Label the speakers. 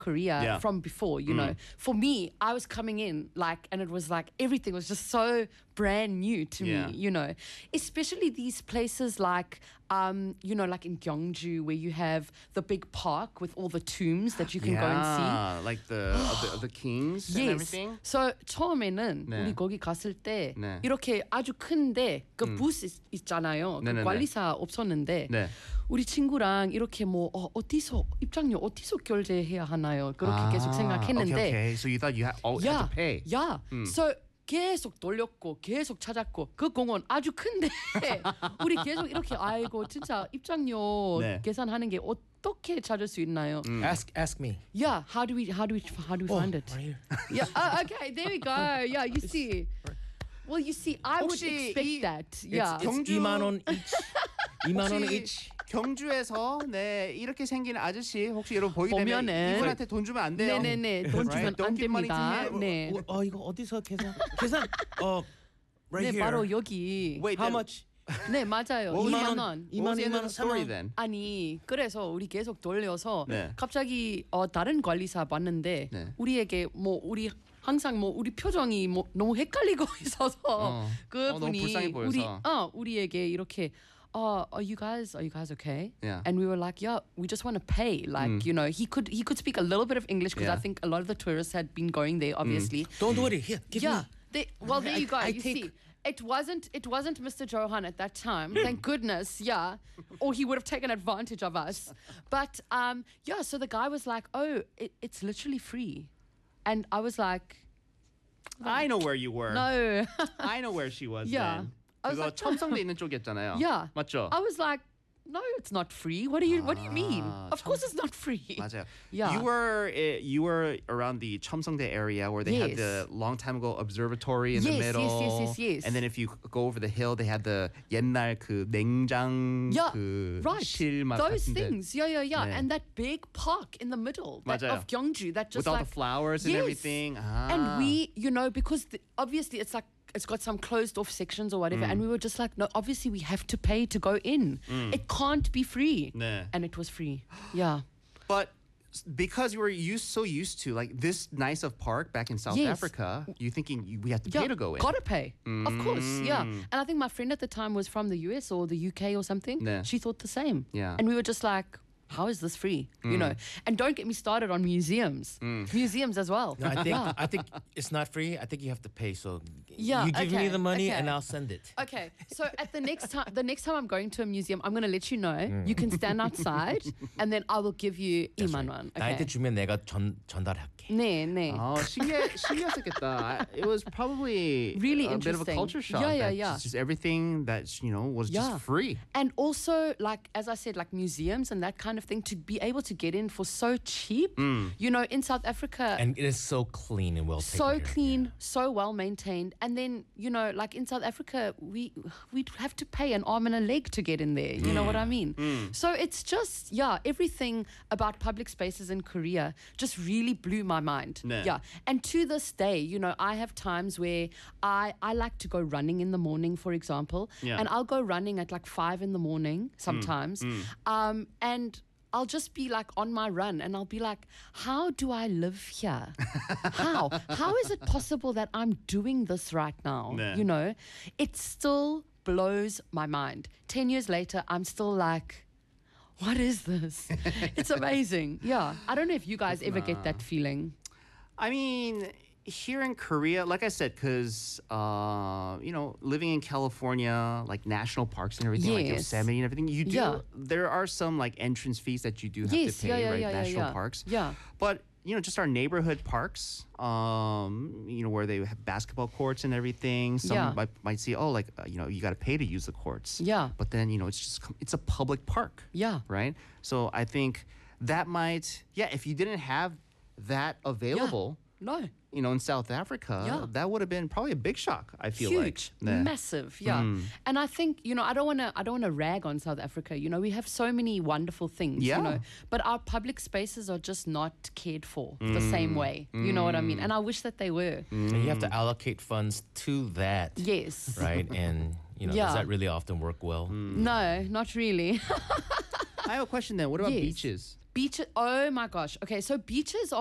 Speaker 1: Korea
Speaker 2: Yeah.
Speaker 1: from before, you know. For me, I was coming in like, and it was like everything was just so brand new to
Speaker 2: Yeah.
Speaker 1: me, you know. Especially these places like, you know, like in Gyeongju where you have the big park with all the tombs that you can go and see.
Speaker 2: Yeah, like the kings and
Speaker 1: Yes.
Speaker 2: everything.
Speaker 1: So 처음에는
Speaker 2: 네.
Speaker 1: 우리 거기 갔을 때
Speaker 2: 네.
Speaker 1: 이렇게 아주 큰데 그 부스 있잖아요. 그
Speaker 2: 네네네.
Speaker 1: 관리사 없었는데
Speaker 2: 네.
Speaker 1: 우리 친구랑 이렇게 뭐 어디서 입장료 어디서 결제해야 하나요? 그렇게 계속 생각했는데
Speaker 2: Okay. So you thought you had to pay.
Speaker 1: 야. So 계속 돌렸고 계속 찾았고 그 공원 아주 큰데 우리 계속 이렇게 아이고 진짜 입장료
Speaker 2: 네.
Speaker 1: 계산하는 게 어떻게 찾을 수 있나요?
Speaker 3: Ask me.
Speaker 1: Yeah, how do we find it?
Speaker 3: Right here.
Speaker 1: Yeah, okay, there we go. Yeah, you see. Well, you see, I would
Speaker 2: 혹시
Speaker 1: expect
Speaker 2: 이-
Speaker 1: that. Yeah.
Speaker 3: It's
Speaker 2: 경주-
Speaker 3: 2만 원 each. 2만 원
Speaker 2: 혹시
Speaker 3: each.
Speaker 2: 경주에서 네 이렇게 생긴 아저씨 혹시 여러분 보이게 되면
Speaker 1: 보면은-
Speaker 2: 이분한테 돈 주면 안 돼요.
Speaker 1: 네네네, 돈 주면
Speaker 2: Right? Don't
Speaker 1: 안
Speaker 2: give money to
Speaker 1: 됩니다.
Speaker 2: him.
Speaker 1: 네.
Speaker 3: 이거 어디서 계산? Right
Speaker 1: 네,
Speaker 3: here.
Speaker 1: 바로 여기.
Speaker 2: Wait,
Speaker 3: How
Speaker 2: then-
Speaker 3: much?
Speaker 1: 네, 맞아요.
Speaker 2: What was
Speaker 1: 2만
Speaker 2: the-
Speaker 1: 원.
Speaker 2: What was the end of the
Speaker 3: 2만
Speaker 2: story
Speaker 3: 원.
Speaker 2: then?
Speaker 1: 아니, 그래서 우리 계속 돌려서
Speaker 2: 네.
Speaker 1: 갑자기 다른 관리사 봤는데
Speaker 2: 네.
Speaker 1: 우리에게 뭐 우리 항상 뭐 우리 표정이 뭐 너무 헷갈리고 있어서
Speaker 2: 너무
Speaker 1: 그분이
Speaker 2: 불쌍해 보여서.
Speaker 1: 우리에게 이렇게 are you guys okay?
Speaker 2: Yeah.
Speaker 1: And we were like, yeah, we just want to pay. Like, you know, he could speak a little bit of English because
Speaker 2: Yeah.
Speaker 1: I think a lot of the tourists had been going there, obviously.
Speaker 3: Don't worry. Here, give
Speaker 1: Yeah.
Speaker 3: me.
Speaker 1: There you go.
Speaker 3: I
Speaker 1: You
Speaker 3: take-
Speaker 1: see, it wasn't Mr. Johan at that time. Thank goodness. Yeah, or he would have taken advantage of us. But yeah. So the guy was like, "Oh, it's literally free," and I was like,
Speaker 2: I know where you were.
Speaker 1: "No."
Speaker 2: I know where she was
Speaker 1: Yeah.
Speaker 2: then.
Speaker 1: I was
Speaker 2: 그거
Speaker 1: like-
Speaker 2: 첨성대 있는 쪽이었잖아요.
Speaker 1: Yeah.
Speaker 2: 맞죠?
Speaker 1: I was like, "No, it's not free. What do you mean? Of course, it's not free."
Speaker 2: 맞아요.
Speaker 1: Yeah.
Speaker 2: You were around the 첨성대 area where they had
Speaker 1: Yes.
Speaker 2: the long time ago observatory in the
Speaker 1: Yes,
Speaker 2: middle.
Speaker 1: yes.
Speaker 2: And then if you go over the hill, they had the 옛날 그 냉장
Speaker 1: Yeah,
Speaker 2: 그
Speaker 1: right.
Speaker 2: 실막
Speaker 1: Those
Speaker 2: 같은데.
Speaker 1: things. Yeah.
Speaker 2: 네.
Speaker 1: And that big park in the middle
Speaker 2: 맞아요.
Speaker 1: of Gyeongju that just
Speaker 2: With all
Speaker 1: like
Speaker 2: the flowers and
Speaker 1: Yes.
Speaker 2: everything.
Speaker 1: And we, you know, because obviously it's like it's got some closed off sections or whatever, and we were just like, no, obviously we have to pay to go in. It can't be free.
Speaker 2: 네.
Speaker 1: And it was free. Yeah.
Speaker 2: But because you were so used to like this nice of park back in South
Speaker 1: Yes.
Speaker 2: Africa, you thinking we have to pay to go in.
Speaker 1: Gotta pay. Of course, yeah. And I think my friend at the time was from the US or the UK or something.
Speaker 2: 네.
Speaker 1: She thought the same.
Speaker 2: Yeah.
Speaker 1: And we were just like, how is this free? You know. And don't get me started on museums. Museums as well.
Speaker 3: No, I think
Speaker 1: Yeah.
Speaker 3: I think it's not free. I think you have to pay. So
Speaker 1: Yeah,
Speaker 3: you give me
Speaker 1: okay,
Speaker 3: the money
Speaker 1: okay.
Speaker 3: and I'll send it.
Speaker 1: Okay, so at the next time I'm going to a museum, I'm going to let you know. You can stand outside, and then I will give you 2만 원.
Speaker 3: 나한테
Speaker 1: Okay.
Speaker 3: 주면 내가 전달할게.
Speaker 1: 네.
Speaker 2: 신기했겠다. It was probably
Speaker 1: Really
Speaker 2: a bit of a
Speaker 1: interesting.
Speaker 2: culture shock.
Speaker 1: Yeah,
Speaker 2: that
Speaker 1: yeah.
Speaker 2: Just everything that was
Speaker 1: Yeah.
Speaker 2: just free.
Speaker 1: And also, like as I said, like museums and that kind of thing, to be able to get in for so cheap. You know, in South Africa,
Speaker 3: And it is so clean and well taken
Speaker 1: so
Speaker 3: care of.
Speaker 1: clean, so well maintained. And then, you know, like in South Africa, we'd have to pay an arm and a leg to get in there. You know what I mean? So it's just, yeah, everything about public spaces in Korea just really blew my mind.
Speaker 2: 네.
Speaker 1: Yeah. And to this day, you know, I have times where I like to go running in the morning, for example.
Speaker 2: Yeah.
Speaker 1: And I'll go running at like 5 in the morning sometimes. And I'll just be like on my run and I'll be like, how do I live here? How is it possible that I'm doing this right now?
Speaker 2: 네.
Speaker 1: You know, it still blows my mind. 10 years later, I'm still like, what is this? It's amazing. Yeah. I don't know if you guys ever get that feeling.
Speaker 2: I mean, here in Korea, like I said, because living in California, like national parks and everything, like
Speaker 1: Yes.
Speaker 2: Yosemite and everything, you do.
Speaker 1: Yeah.
Speaker 2: There are some like entrance fees that you do have
Speaker 1: Yes,
Speaker 2: to pay, right?
Speaker 1: yeah,
Speaker 2: National parks.
Speaker 1: Yeah.
Speaker 2: But just our neighborhood parks, where they have basketball courts and everything. Some
Speaker 1: Yeah.
Speaker 2: might say, you got to pay to use the courts.
Speaker 1: Yeah.
Speaker 2: But then, it's a public park.
Speaker 1: Yeah.
Speaker 2: Right. So I think that might, if you didn't have that available.
Speaker 1: No.
Speaker 2: In South Africa,
Speaker 1: Yeah.
Speaker 2: that would have been probably a big shock. I feel
Speaker 1: Huge,
Speaker 2: like 네.
Speaker 1: massive, yeah. And I think I don't want to rag on South Africa. We have so many wonderful things.
Speaker 2: Yeah.
Speaker 1: But our public spaces are just not cared for the same way. You know what I mean? And I wish that they were.
Speaker 3: And you have to allocate funds to that.
Speaker 1: Yes.
Speaker 3: Right? And
Speaker 1: Yeah.
Speaker 3: does that really often work well?
Speaker 1: No, not really.
Speaker 2: I have a question then. What about
Speaker 1: Yes.
Speaker 2: beaches?
Speaker 1: Beaches. Oh my gosh. Okay, so beaches